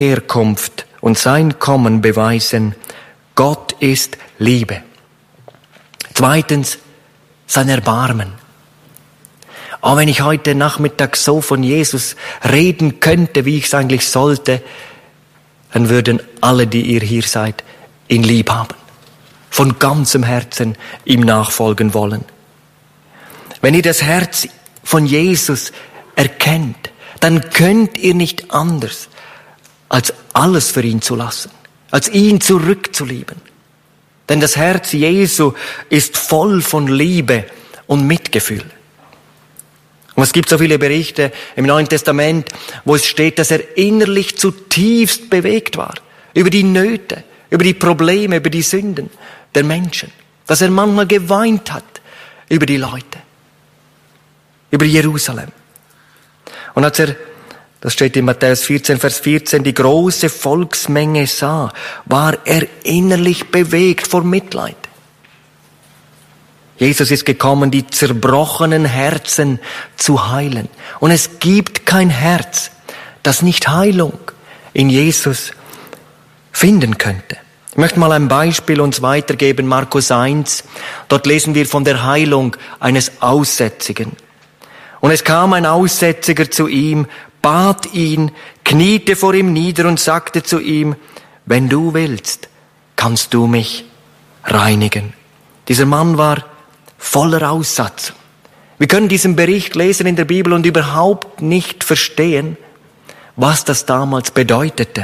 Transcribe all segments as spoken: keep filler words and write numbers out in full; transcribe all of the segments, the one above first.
Herkunft und sein Kommen beweisen, Gott ist Liebe. Zweitens, sein Erbarmen. Auch wenn ich heute Nachmittag so von Jesus reden könnte, wie ich es eigentlich sollte, dann würden alle, die ihr hier seid, ihn lieb haben. Von ganzem Herzen ihm nachfolgen wollen. Wenn ihr das Herz von Jesus erkennt, dann könnt ihr nicht anders, als alles für ihn zu lassen, als ihn zurückzulieben. Denn das Herz Jesu ist voll von Liebe und Mitgefühl. Und es gibt so viele Berichte im Neuen Testament, wo es steht, dass er innerlich zutiefst bewegt war. Über die Nöte, über die Probleme, über die Sünden der Menschen. Dass er manchmal geweint hat über die Leute. Über Jerusalem. Und als er, das steht in Matthäus vierzehn, Vers vierzehn, die große Volksmenge sah, war er innerlich bewegt vor Mitleid. Jesus ist gekommen, die zerbrochenen Herzen zu heilen. Und es gibt kein Herz, das nicht Heilung in Jesus finden könnte. Ich möchte mal ein Beispiel uns weitergeben, Markus eins. Dort lesen wir von der Heilung eines Aussätzigen. Und es kam ein Aussätziger zu ihm, bat ihn, kniete vor ihm nieder und sagte zu ihm, wenn du willst, kannst du mich reinigen. Dieser Mann war voller Aussatz. Wir können diesen Bericht lesen in der Bibel und überhaupt nicht verstehen, was das damals bedeutete.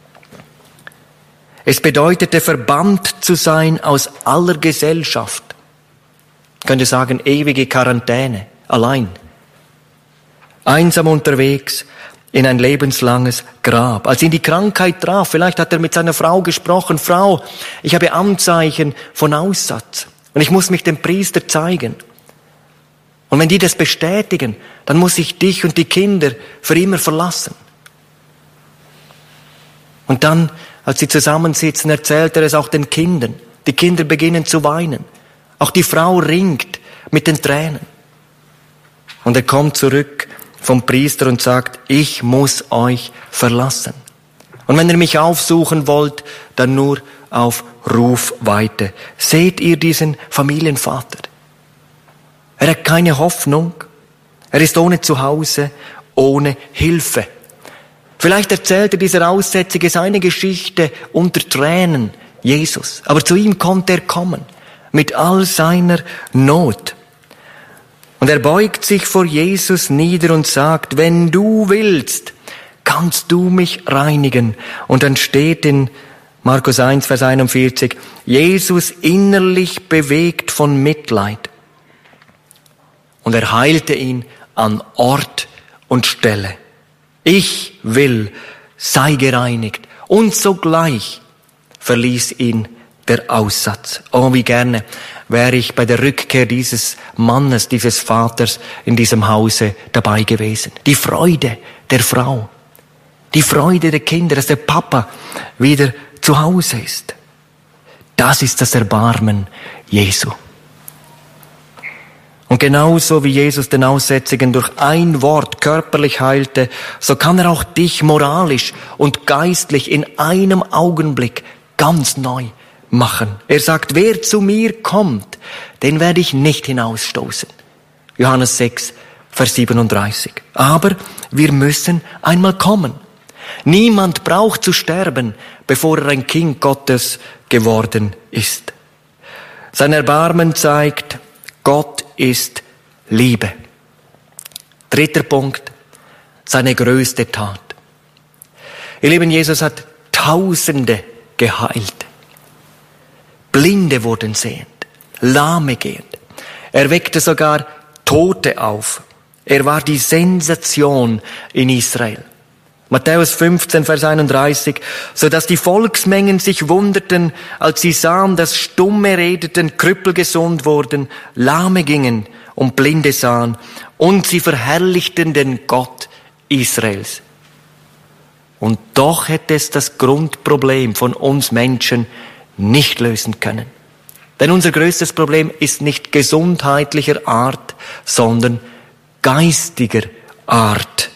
Es bedeutete, verbannt zu sein aus aller Gesellschaft. Ich könnte sagen, ewige Quarantäne, allein. Einsam unterwegs in ein lebenslanges Grab. Als ihn die Krankheit traf, vielleicht hat er mit seiner Frau gesprochen, Frau, ich habe Anzeichen von Aussatz. Und ich muss mich dem Priester zeigen. Und wenn die das bestätigen, dann muss ich dich und die Kinder für immer verlassen. Und dann, als sie zusammensitzen, erzählt er es auch den Kindern. Die Kinder beginnen zu weinen. Auch die Frau ringt mit den Tränen. Und er kommt zurück vom Priester und sagt, ich muss euch verlassen. Und wenn ihr mich aufsuchen wollt, dann nur auf Rufweite. Seht ihr diesen Familienvater? Er hat keine Hoffnung. Er ist ohne Zuhause, ohne Hilfe. Vielleicht erzählte dieser Aussätzige seine Geschichte unter Tränen Jesus. Aber zu ihm konnte er kommen. Mit all seiner Not. Und er beugt sich vor Jesus nieder und sagt, wenn du willst, kannst du mich reinigen. Und dann steht in Markus eins, Vers einundvierzig, Jesus innerlich bewegt von Mitleid. Und er heilte ihn an Ort und Stelle. Ich will, sei gereinigt. Und sogleich verließ ihn der Aussatz. Oh, wie gerne wäre ich bei der Rückkehr dieses Mannes, dieses Vaters in diesem Hause dabei gewesen. Die Freude der Frau, die Freude der Kinder, dass der Papa wieder zu Hause ist. Das ist das Erbarmen Jesu. Und genauso wie Jesus den Aussätzigen durch ein Wort körperlich heilte, so kann er auch dich moralisch und geistlich in einem Augenblick ganz neu machen. Er sagt, wer zu mir kommt, den werde ich nicht hinausstoßen. Johannes sechs, Vers siebenunddreißig. Aber wir müssen einmal kommen. Niemand braucht zu sterben, bevor er ein Kind Gottes geworden ist. Sein Erbarmen zeigt, Gott ist Liebe. Dritter Punkt, seine größte Tat. Ihr Lieben, Jesus hat Tausende geheilt. Blinde wurden sehend, Lahme gehend. Er weckte sogar Tote auf. Er war die Sensation in Israel. Matthäus fünfzehn, Vers einunddreißig, so dass die Volksmengen sich wunderten, als sie sahen, dass Stumme redeten, Krüppel gesund wurden, Lahme gingen und Blinde sahen, und sie verherrlichten den Gott Israels. Und doch hätte es das Grundproblem von uns Menschen nicht lösen können. Denn unser größtes Problem ist nicht gesundheitlicher Art, sondern geistiger Art.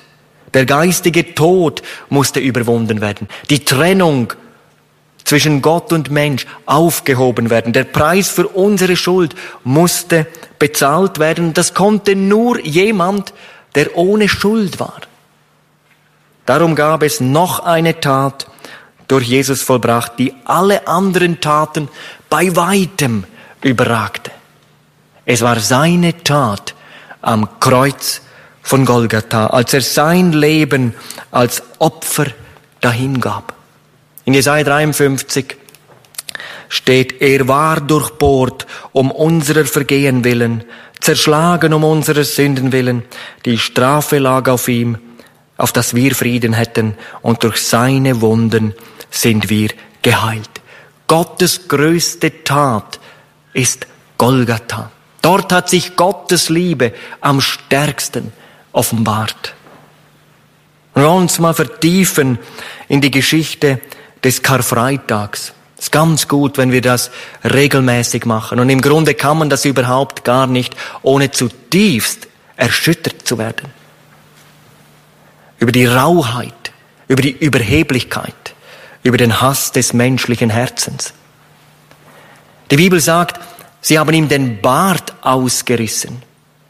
Der geistige Tod musste überwunden werden. Die Trennung zwischen Gott und Mensch aufgehoben werden. Der Preis für unsere Schuld musste bezahlt werden. Das konnte nur jemand, der ohne Schuld war. Darum gab es noch eine Tat durch Jesus vollbracht, die alle anderen Taten bei weitem überragte. Es war seine Tat am Kreuz von Golgatha, als er sein Leben als Opfer dahingab. In Jesaja dreiundfünfzig steht, er war durchbohrt um unserer Vergehen willen, zerschlagen um unserer Sünden willen. Die Strafe lag auf ihm, auf dass wir Frieden hätten, und durch seine Wunden sind wir geheilt. Gottes größte Tat ist Golgatha. Dort hat sich Gottes Liebe am stärksten offenbart. Wir wollen uns mal vertiefen in die Geschichte des Karfreitags. Es ist ganz gut, wenn wir das regelmäßig machen. Und im Grunde kann man das überhaupt gar nicht, ohne zutiefst erschüttert zu werden. Über die Rauheit, über die Überheblichkeit, über den Hass des menschlichen Herzens. Die Bibel sagt, sie haben ihm den Bart ausgerissen.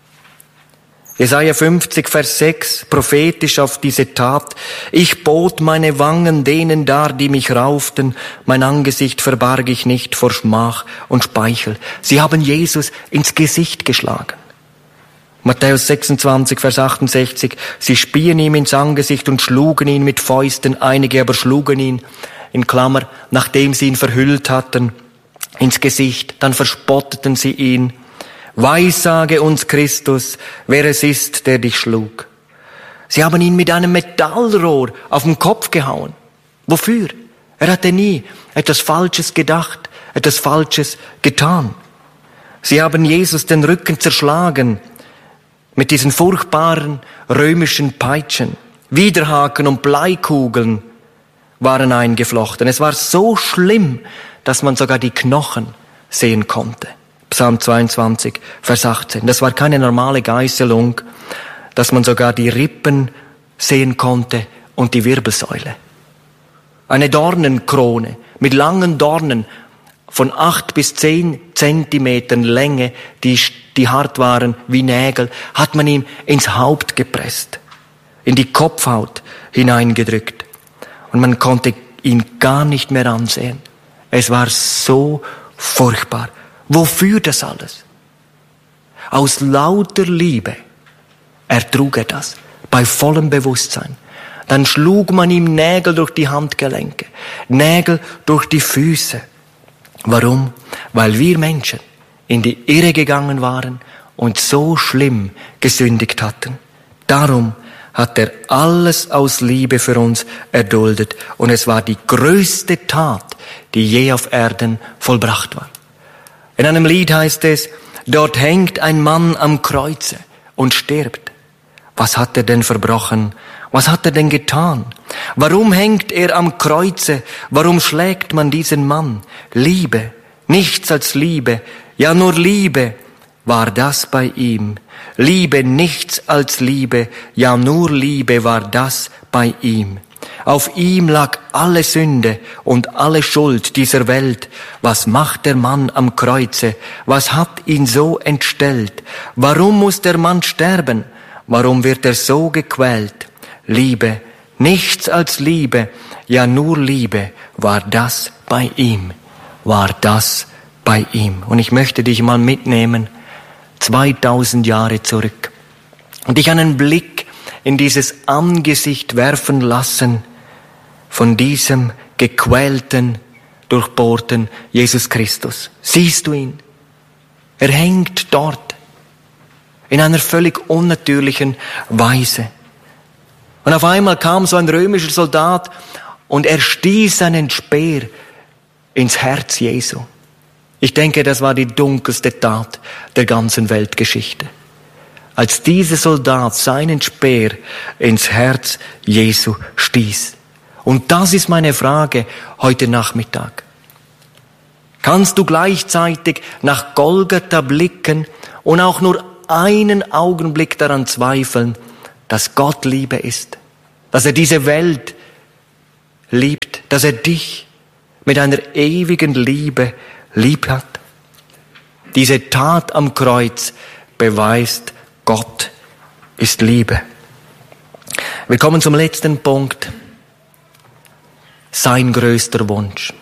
Jesaja fünfzig, Vers sechs, prophetisch auf diese Tat. Ich bot meine Wangen denen dar, die mich rauften. Mein Angesicht verbarg ich nicht vor Schmach und Speichel. Sie haben Jesus ins Gesicht geschlagen. Matthäus sechsundzwanzig, Vers achtundsechzig. Sie spien ihm ins Angesicht und schlugen ihn mit Fäusten. Einige aber schlugen ihn, in Klammer, nachdem sie ihn verhüllt hatten, ins Gesicht. Dann verspotteten sie ihn. Weissage uns, Christus, wer es ist, der dich schlug. Sie haben ihn mit einem Metallrohr auf den Kopf gehauen. Wofür? Er hatte nie etwas Falsches gedacht, etwas Falsches getan. Sie haben Jesus den Rücken zerschlagen mit diesen furchtbaren römischen Peitschen. Widerhaken und Bleikugeln waren eingeflochten. Es war so schlimm, dass man sogar die Knochen sehen konnte. Psalm zweiundzwanzig, Vers achtzehn. Das war keine normale Geißelung, dass man sogar die Rippen sehen konnte und die Wirbelsäule. Eine Dornenkrone mit langen Dornen von acht bis zehn Zentimetern Länge, die, die hart waren wie Nägel, hat man ihm ins Haupt gepresst, in die Kopfhaut hineingedrückt. Und man konnte ihn gar nicht mehr ansehen. Es war so furchtbar. Wofür das alles? Aus lauter Liebe ertrug er das, bei vollem Bewusstsein. Dann schlug man ihm Nägel durch die Handgelenke, Nägel durch die Füße. Warum? Weil wir Menschen in die Irre gegangen waren und so schlimm gesündigt hatten. Darum hat er alles aus Liebe für uns erduldet, und es war die größte Tat, die je auf Erden vollbracht war. In einem Lied heißt es, dort hängt ein Mann am Kreuze und stirbt. Was hat er denn verbrochen? Was hat er denn getan? Warum hängt er am Kreuze? Warum schlägt man diesen Mann? Liebe, nichts als Liebe, ja nur Liebe war das bei ihm. Liebe, nichts als Liebe, ja nur Liebe war das bei ihm. Auf ihm lag alle Sünde und alle Schuld dieser Welt. Was macht der Mann am Kreuze? Was hat ihn so entstellt? Warum muss der Mann sterben? Warum wird er so gequält? Liebe, nichts als Liebe, ja nur Liebe war das bei ihm, war das bei ihm. Und ich möchte dich mal mitnehmen, zweitausend Jahre zurück, und dich einen Blick in dieses Angesicht werfen lassen von diesem gequälten, durchbohrten Jesus Christus. Siehst du ihn? Er hängt dort in einer völlig unnatürlichen Weise. Und auf einmal kam so ein römischer Soldat und er stieß seinen Speer ins Herz Jesu. Ich denke, das war die dunkelste Tat der ganzen Weltgeschichte. Als dieser Soldat seinen Speer ins Herz Jesu stieß. Und das ist meine Frage heute Nachmittag. Kannst du gleichzeitig nach Golgatha blicken und auch nur einen Augenblick daran zweifeln, dass Gott Liebe ist? dass er diese Welt liebt, dass er dich mit einer ewigen Liebe lieb hat. Diese Tat am Kreuz beweist, Gott ist Liebe. Wir kommen zum letzten Punkt. Sein größter Wunsch.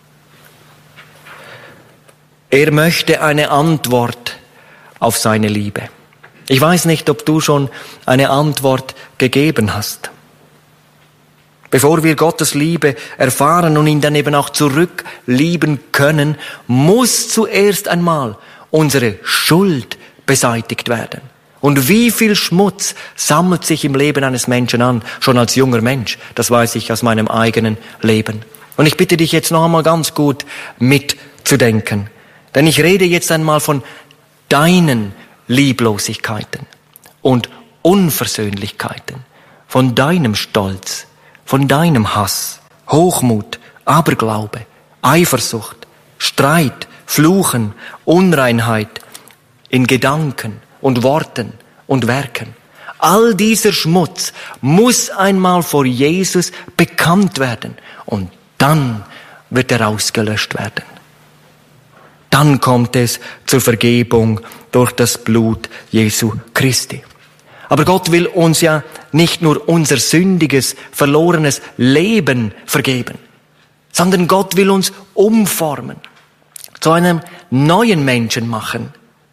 Er möchte eine Antwort auf seine Liebe. Ich weiß nicht, ob du schon eine Antwort gegeben hast. Bevor wir Gottes Liebe erfahren und ihn dann eben auch zurücklieben können, muss zuerst einmal unsere Schuld beseitigt werden. Und wie viel Schmutz sammelt sich im Leben eines Menschen an, schon als junger Mensch? Das weiß ich aus meinem eigenen Leben. Und ich bitte dich jetzt noch einmal ganz gut mitzudenken. Denn ich rede jetzt einmal von deinen Lieblosigkeiten und Unversöhnlichkeiten, von deinem Stolz, von deinem Hass, Hochmut, Aberglaube, Eifersucht, Streit, Fluchen, Unreinheit in Gedanken und Worten und Werken. All dieser Schmutz muss einmal vor Jesus bekannt werden und dann wird er ausgelöscht werden. Dann kommt es zur Vergebung durch das Blut Jesu Christi. Aber Gott will uns ja nicht nur unser sündiges, verlorenes Leben vergeben, sondern Gott will uns umformen, zu einem neuen Menschen machen.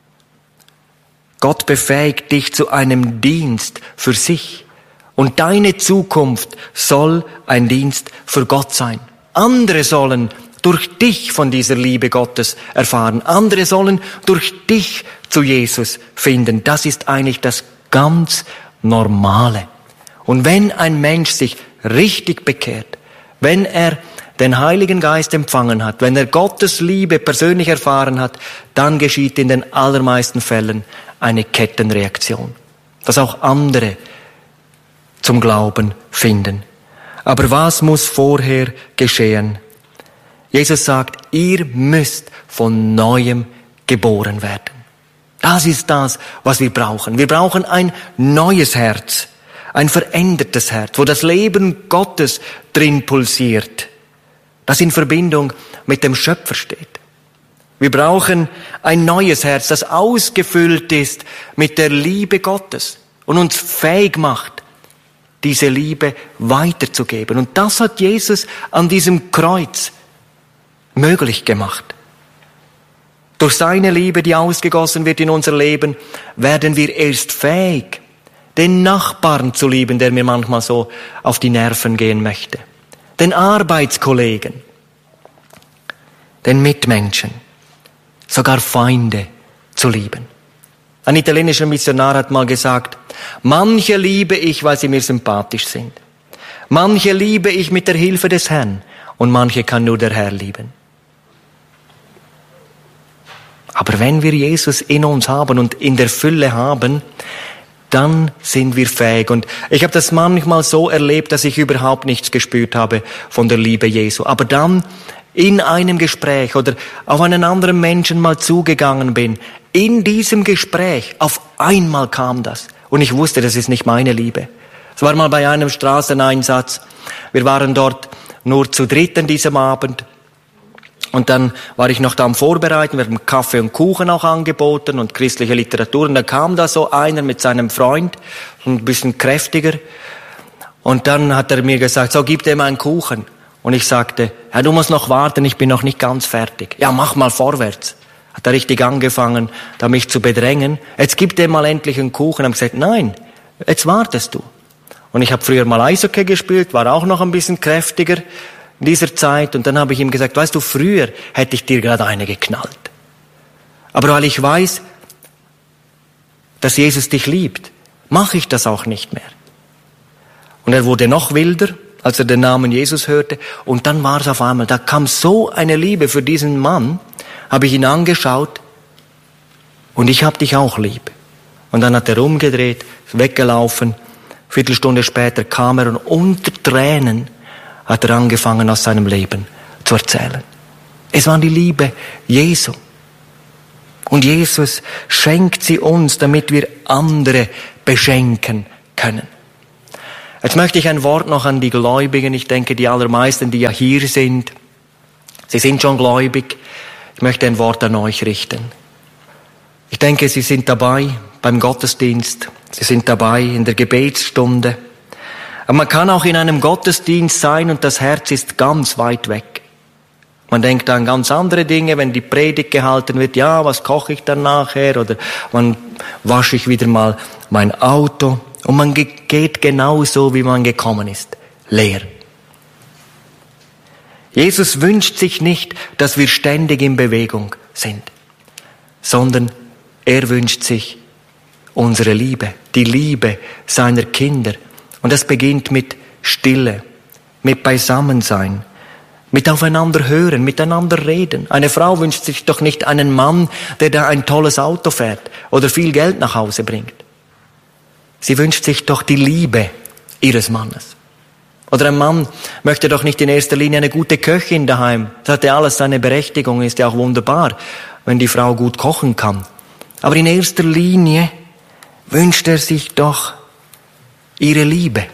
Gott befähigt dich zu einem Dienst für sich. Und deine Zukunft soll ein Dienst für Gott sein. Andere sollen durch dich von dieser Liebe Gottes erfahren. Andere sollen durch dich zu Jesus finden. Das ist eigentlich das ganz Normale. Und wenn ein Mensch sich richtig bekehrt, wenn er den Heiligen Geist empfangen hat, wenn er Gottes Liebe persönlich erfahren hat, dann geschieht in den allermeisten Fällen eine Kettenreaktion, dass auch andere zum Glauben finden. Aber was muss vorher geschehen? Jesus sagt, ihr müsst von Neuem geboren werden. Das ist das, was wir brauchen. Wir brauchen ein neues Herz, ein verändertes Herz, wo das Leben Gottes drin pulsiert, das in Verbindung mit dem Schöpfer steht. Wir brauchen ein neues Herz, das ausgefüllt ist mit der Liebe Gottes und uns fähig macht, diese Liebe weiterzugeben. Und das hat Jesus an diesem Kreuz möglich gemacht. Durch seine Liebe, die ausgegossen wird in unser Leben, werden wir erst fähig, den Nachbarn zu lieben, der mir manchmal so auf die Nerven gehen möchte, den Arbeitskollegen, den Mitmenschen, sogar Feinde zu lieben. Ein italienischer Missionar hat mal gesagt, manche liebe ich, weil sie mir sympathisch sind. Manche liebe ich mit der Hilfe des Herrn und manche kann nur der Herr lieben. Aber wenn wir Jesus in uns haben und in der Fülle haben, dann sind wir fähig. Und ich habe das manchmal so erlebt, dass ich überhaupt nichts gespürt habe von der Liebe Jesu. Aber dann in einem Gespräch oder auf einen anderen Menschen mal zugegangen bin, in diesem Gespräch, auf einmal kam das. Und ich wusste, das ist nicht meine Liebe. Es war mal bei einem Straßeneinsatz. Wir waren dort nur zu dritt an diesem Abend. Und dann war ich noch da am Vorbereiten, wir haben Kaffee und Kuchen auch angeboten und christliche Literatur. Und da kam da so einer mit seinem Freund, ein bisschen kräftiger. Und dann hat er mir gesagt, so, gib dem einen Kuchen. Und ich sagte, ja, du musst noch warten, ich bin noch nicht ganz fertig. Ja, mach mal vorwärts. Hat er richtig angefangen, da mich zu bedrängen. Jetzt gib dem mal endlich einen Kuchen. Ich habe gesagt, nein, jetzt wartest du. Und ich habe früher mal Eishockey gespielt, war auch noch ein bisschen kräftiger in dieser Zeit. Und dann habe ich ihm gesagt, weißt du, früher hätte ich dir gerade eine geknallt. Aber weil ich weiß, dass Jesus dich liebt, mache ich das auch nicht mehr. Und er wurde noch wilder, als er den Namen Jesus hörte. Und dann war es auf einmal, da kam so eine Liebe für diesen Mann, habe ich ihn angeschaut und ich hab dich auch lieb. Und dann hat er umgedreht, ist weggelaufen. Viertelstunde später kam er und unter Tränen hat er angefangen, aus seinem Leben zu erzählen. Es war die Liebe Jesu. Und Jesus schenkt sie uns, damit wir andere beschenken können. Jetzt möchte ich ein Wort noch an die Gläubigen. Ich denke, die allermeisten, die ja hier sind, sie sind schon gläubig. Ich möchte ein Wort an euch richten. Ich denke, Sie sind dabei beim Gottesdienst. Sie sind dabei in der Gebetsstunde. Aber man kann auch in einem Gottesdienst sein und das Herz ist ganz weit weg. Man denkt an ganz andere Dinge, wenn die Predigt gehalten wird. Ja, was koche ich dann nachher? Oder wann wasche ich wieder mal mein Auto? Und man geht genauso, wie man gekommen ist. Leer. Jesus wünscht sich nicht, dass wir ständig in Bewegung sind, sondern er wünscht sich unsere Liebe, die Liebe seiner Kinder. Und das beginnt mit Stille, mit Beisammensein, mit aufeinander hören, miteinander reden. Eine Frau wünscht sich doch nicht einen Mann, der da ein tolles Auto fährt oder viel Geld nach Hause bringt. Sie wünscht sich doch die Liebe ihres Mannes. Oder ein Mann möchte doch nicht in erster Linie eine gute Köchin daheim. Das hat ja alles seine Berechtigung, ist ja auch wunderbar, wenn die Frau gut kochen kann. Aber in erster Linie wünscht er sich doch ihre Liebe.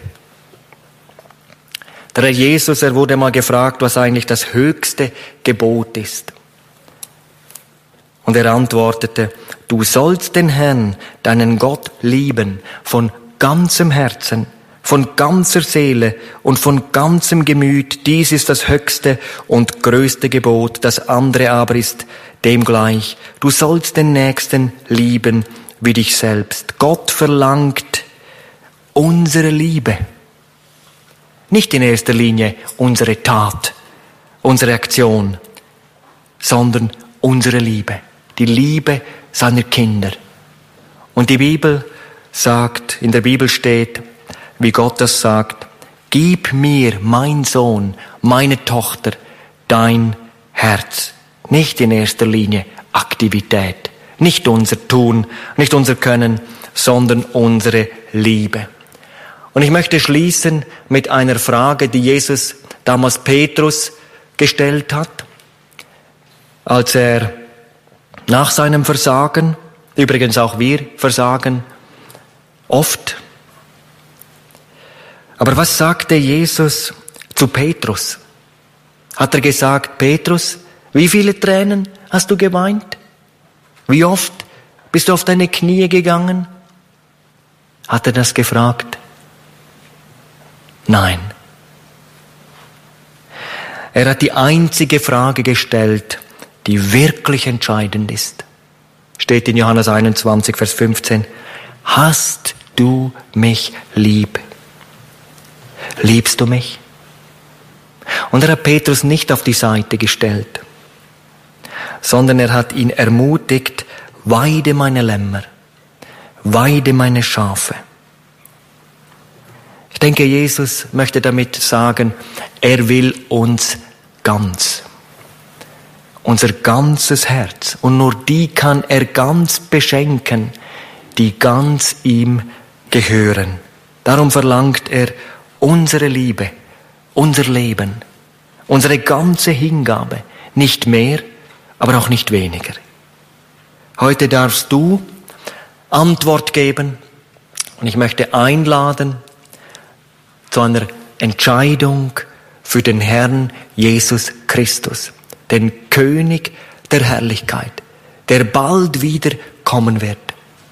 Der Herr Jesus, er wurde mal gefragt, was eigentlich das höchste Gebot ist. Und er antwortete, du sollst den Herrn, deinen Gott, lieben, von ganzem Herzen, von ganzer Seele und von ganzem Gemüt. Dies ist das höchste und größte Gebot. Das andere aber ist dem gleich. Du sollst den Nächsten lieben wie dich selbst. Gott verlangt unsere Liebe. Nicht in erster Linie unsere Tat, unsere Aktion, sondern unsere Liebe. Die Liebe seiner Kinder. Und die Bibel sagt, in der Bibel steht, wie Gott das sagt, gib mir, mein Sohn, meine Tochter, dein Herz. Nicht in erster Linie Aktivität, nicht unser Tun, nicht unser Können, sondern unsere Liebe. Und ich möchte schließen mit einer Frage, die Jesus damals Petrus gestellt hat, als er nach seinem Versagen, übrigens auch wir versagen, oft. Aber was sagte Jesus zu Petrus? Hat er gesagt, Petrus, wie viele Tränen hast du geweint? Wie oft bist du auf deine Knie gegangen? Hat er das gefragt? Nein. Er hat die einzige Frage gestellt, die wirklich entscheidend ist. Steht in Johannes einundzwanzig, Vers fünfzehn. Hast du mich lieb? Liebst du mich? Und er hat Petrus nicht auf die Seite gestellt, sondern er hat ihn ermutigt, weide meine Lämmer, weide meine Schafe. Ich denke, Jesus möchte damit sagen, er will uns ganz. Unser ganzes Herz. Und nur die kann er ganz beschenken, die ganz ihm gehören. Darum verlangt er unsere Liebe, unser Leben, unsere ganze Hingabe. Nicht mehr, aber auch nicht weniger. Heute darfst du Antwort geben und ich möchte einladen zu einer Entscheidung für den Herrn Jesus Christus, den König der Herrlichkeit, der bald wieder kommen wird.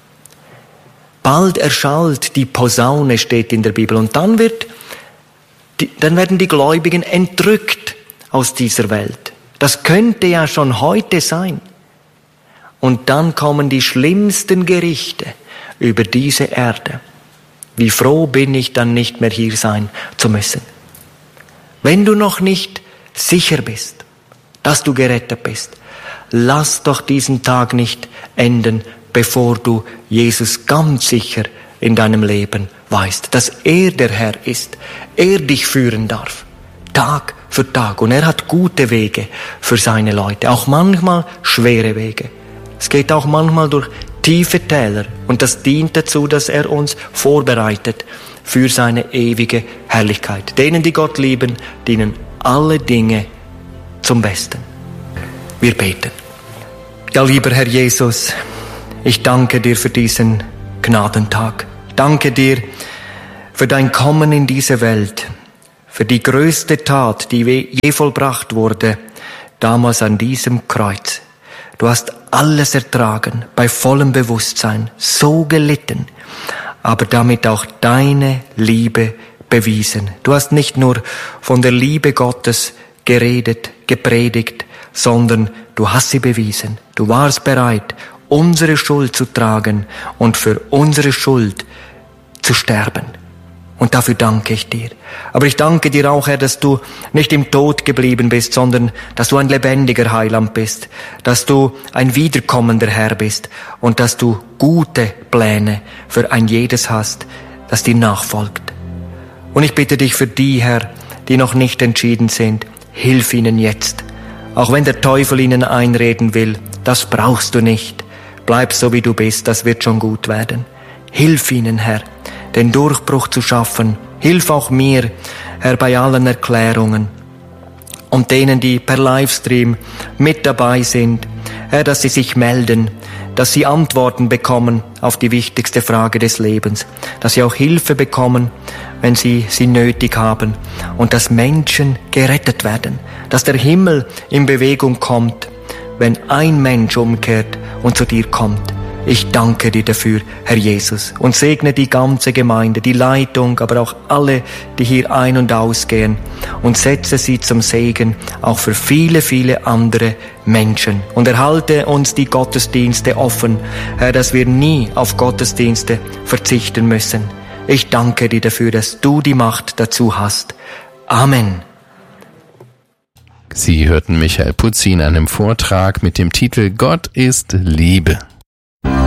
Bald erschallt die Posaune, steht in der Bibel, und dann wird, die, dann werden die Gläubigen entrückt aus dieser Welt. Das könnte ja schon heute sein. Und dann kommen die schlimmsten Gerichte über diese Erde. Wie froh bin ich, dann nicht mehr hier sein zu müssen. Wenn du noch nicht sicher bist, dass du gerettet bist, lass doch diesen Tag nicht enden, bevor du Jesus ganz sicher in deinem Leben weißt, dass er der Herr ist, er dich führen darf, Tag für Tag. Und er hat gute Wege für seine Leute, auch manchmal schwere Wege. Es geht auch manchmal durch tiefe Täler und das dient dazu, dass er uns vorbereitet für seine ewige Herrlichkeit. Denen, die Gott lieben, dienen alle Dinge zum Besten. Wir beten. Ja, lieber Herr Jesus, ich danke dir für diesen Gnadentag. Ich danke dir für dein Kommen in diese Welt, für die größte Tat, die je vollbracht wurde, damals an diesem Kreuz. Du hast alles ertragen, bei vollem Bewusstsein, so gelitten, aber damit auch deine Liebe bewiesen. Du hast nicht nur von der Liebe Gottes geredet, gepredigt, sondern du hast sie bewiesen. Du warst bereit, unsere Schuld zu tragen und für unsere Schuld zu sterben. Und dafür danke ich dir. Aber ich danke dir auch, Herr, dass du nicht im Tod geblieben bist, sondern dass du ein lebendiger Heiland bist, dass du ein wiederkommender Herr bist und dass du gute Pläne für ein jedes hast, das dir nachfolgt. Und ich bitte dich für die, Herr, die noch nicht entschieden sind, hilf ihnen jetzt. Auch wenn der Teufel ihnen einreden will, das brauchst du nicht. Bleib so, wie du bist, das wird schon gut werden. Hilf ihnen, Herr, den Durchbruch zu schaffen. Hilf auch mir, Herr, bei allen Erklärungen und denen, die per Livestream mit dabei sind, Herr, dass sie sich melden, dass sie Antworten bekommen auf die wichtigste Frage des Lebens, dass sie auch Hilfe bekommen, wenn sie sie nötig haben und dass Menschen gerettet werden, dass der Himmel in Bewegung kommt, wenn ein Mensch umkehrt und zu dir kommt. Ich danke dir dafür, Herr Jesus, und segne die ganze Gemeinde, die Leitung, aber auch alle, die hier ein- und ausgehen, und setze sie zum Segen auch für viele, viele andere Menschen. Und erhalte uns die Gottesdienste offen, Herr, dass wir nie auf Gottesdienste verzichten müssen. Ich danke dir dafür, dass du die Macht dazu hast. Amen. Sie hörten Michael Putzi in einem Vortrag mit dem Titel Gott ist Liebe.